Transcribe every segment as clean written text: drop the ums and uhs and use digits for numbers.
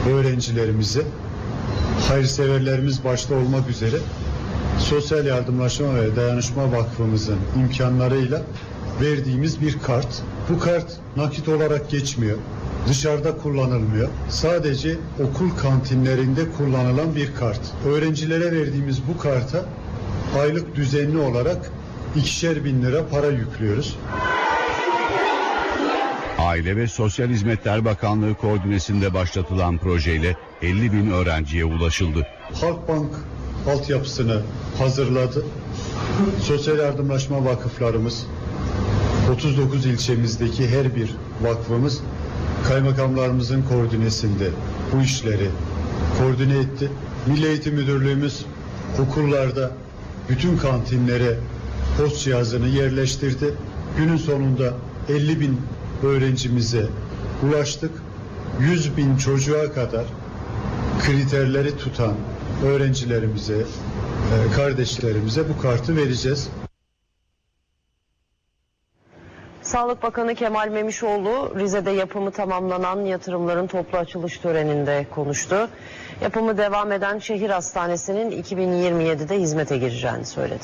öğrencilerimize, hayırseverlerimiz başta olmak üzere Sosyal Yardımlaşma ve Dayanışma Vakfımızın imkanlarıyla verdiğimiz bir kart. Bu kart nakit olarak geçmiyor. Dışarıda kullanılmıyor. Sadece okul kantinlerinde kullanılan bir kart. Öğrencilere verdiğimiz bu karta aylık düzenli olarak 2'şer bin lira para yüklüyoruz. Aile ve Sosyal Hizmetler Bakanlığı koordinesinde başlatılan projeyle 50 bin öğrenciye ulaşıldı. Halkbank altyapısını hazırladı. Sosyal yardımlaşma vakıflarımız, 39 ilçemizdeki her bir vakfımız kaymakamlarımızın koordinesinde bu işleri koordine etti. Milli Eğitim Müdürlüğümüz okullarda bütün kantinlere post cihazını yerleştirdi. Günün sonunda 50 bin öğrencimize ulaştık. 100 bin çocuğa kadar kriterleri tutan öğrencilerimize, kardeşlerimize bu kartı vereceğiz. Sağlık Bakanı Kemal Memişoğlu, Rize'de yapımı tamamlanan yatırımların toplu açılış töreninde konuştu. Yapımı devam eden şehir hastanesinin 2027'de hizmete gireceğini söyledi.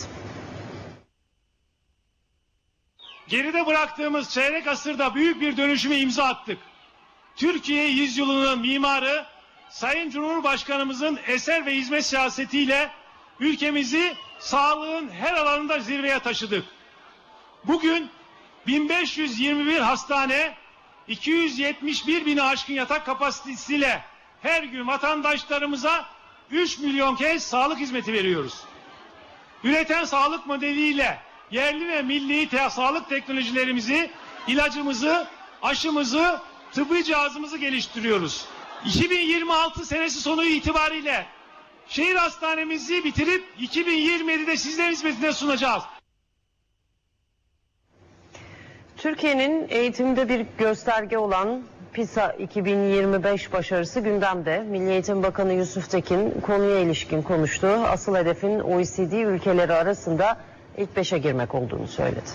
Geride bıraktığımız çeyrek asırda büyük bir dönüşüme imza attık. Türkiye yüzyılının mimarı Sayın Cumhurbaşkanımızın eser ve hizmet siyasetiyle ülkemizi sağlığın her alanında zirveye taşıdık. Bugün 1521 hastane, 271 bini aşkın yatak kapasitesiyle her gün vatandaşlarımıza 3 milyon kez sağlık hizmeti veriyoruz. Üreten sağlık modeliyle yerli ve milli sağlık teknolojilerimizi, ilacımızı, aşımızı, tıbbi cihazımızı geliştiriyoruz. 2026 senesi sonu itibariyle şehir hastanemizi bitirip 2027'de sizlerin hizmetine sunacağız. Türkiye'nin eğitimde bir gösterge olan PISA 2025 başarısı gündemde. Milli Eğitim Bakanı Yusuf Tekin konuya ilişkin konuştu. Asıl hedefin OECD ülkeleri arasında ilk 5'e girmek olduğunu söyledi.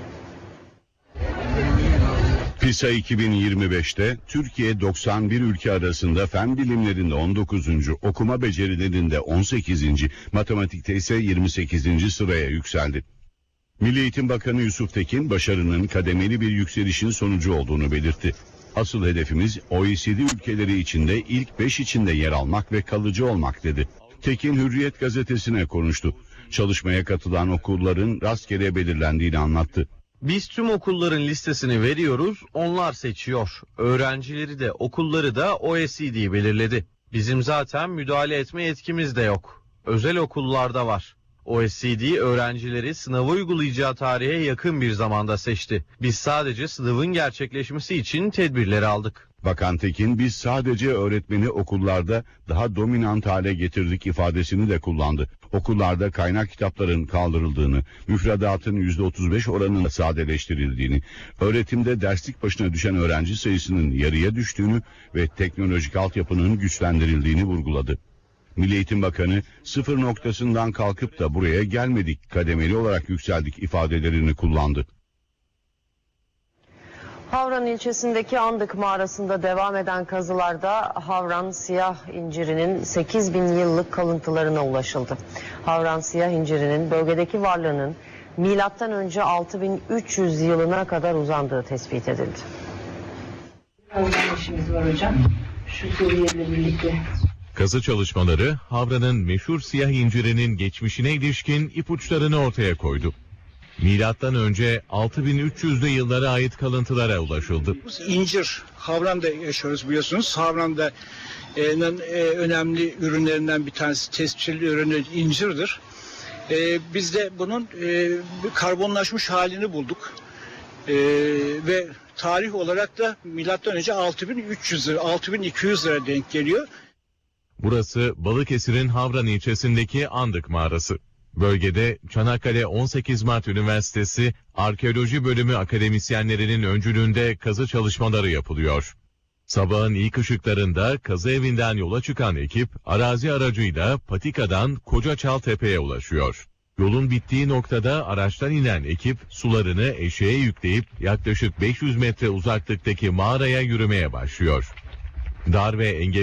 PISA 2025'te Türkiye 91 ülke arasında fen bilimlerinde 19. okuma becerilerinde 18. matematikte ise 28. sıraya yükseldi. Milli Eğitim Bakanı Yusuf Tekin başarının kademeli bir yükselişin sonucu olduğunu belirtti. Asıl hedefimiz OECD ülkeleri içinde ilk 5 içinde yer almak ve kalıcı olmak dedi. Tekin Hürriyet gazetesine konuştu. Çalışmaya katılan okulların rastgele belirlendiğini anlattı. Biz tüm okulların listesini veriyoruz, onlar seçiyor. Öğrencileri de okulları da OECD belirledi. Bizim zaten müdahale etme yetkimiz de yok. Özel okullarda var. OECD öğrencileri sınavı uygulayacağı tarihe yakın bir zamanda seçti. Biz sadece sınavın gerçekleşmesi için tedbirleri aldık. Bakan Tekin, biz sadece öğretmeni okullarda daha dominant hale getirdik ifadesini de kullandı. Okullarda kaynak kitapların kaldırıldığını, müfredatın %35 oranında sadeleştirildiğini, öğretimde derslik başına düşen öğrenci sayısının yarıya düştüğünü ve teknolojik altyapının güçlendirildiğini vurguladı. Milli Eğitim Bakanı sıfır noktasından kalkıp da buraya gelmedik, kademeli olarak yükseldik ifadelerini kullandı. Havran ilçesindeki Andık mağarasında devam eden kazılarda Havran siyah incirinin 8.000 yıllık kalıntılarına ulaşıldı. Havran siyah incirinin bölgedeki varlığının M.Ö. 6300 yılına kadar uzandığı tespit edildi. Havran işimiz var hocam. Şu Suriye'yle birlikte. Kazı çalışmaları Havran'ın meşhur siyah incirinin geçmişine ilişkin ipuçlarını ortaya koydu. Milattan önce 6300'lü yıllara ait kalıntılara ulaşıldı. İncir, Havran'da yaşıyoruz biliyorsunuz. Havran'da önemli ürünlerinden bir tanesi, tescilli ürünü incirdir. Biz de bunun karbonlaşmış halini bulduk. Ve tarih olarak da milattan önce 6300 lira, 6200 lira denk geliyor. Burası Balıkesir'in Havran ilçesindeki Andık mağarası. Bölgede Çanakkale 18 Mart Üniversitesi Arkeoloji Bölümü akademisyenlerinin öncülüğünde kazı çalışmaları yapılıyor. Sabahın ilk ışıklarında kazı evinden yola çıkan ekip arazi aracıyla patikadan Kocaçaltepe'ye ulaşıyor. Yolun bittiği noktada araçtan inen ekip sularını eşeğe yükleyip yaklaşık 500 metre uzaklıktaki mağaraya yürümeye başlıyor. Dar ve engebeli